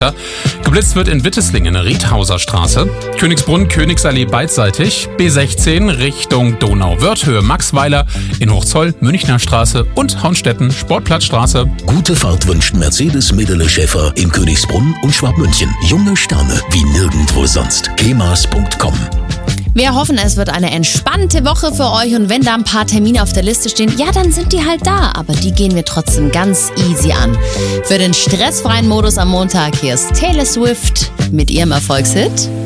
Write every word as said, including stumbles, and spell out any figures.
Geblitzt wird in Witteslingen, Riethauser Straße. Königsbrunn, Königsallee beidseitig. B sechzehn Richtung Donau-Wörthöhe, Maxweiler. In Hochzoll, Münchner Straße und Hornstetten, Sportplatzstraße. Gute Fahrt wünscht Mercedes Medele Schäfer in Königsbrunn und Schwabmünchen. Junge Sterne wie nirgendwo sonst. kemas punkt com. Wir hoffen, es wird eine entspannte Woche für euch und wenn da ein paar Termine auf der Liste stehen, ja, dann sind die halt da, aber die gehen wir trotzdem ganz easy an. Für den stressfreien Modus am Montag, hier ist Taylor Swift mit ihrem Erfolgshit